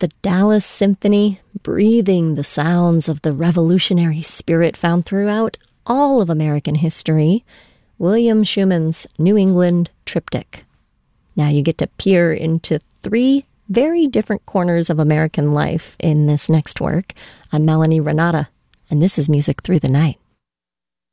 the Dallas Symphony, breathing the sounds of the revolutionary spirit found throughout all of American history, William Schumann's New England Triptych. Now you get to peer into 3 very different corners of American life in this next work. I'm Melanie Renata, and this is Music Through the Night.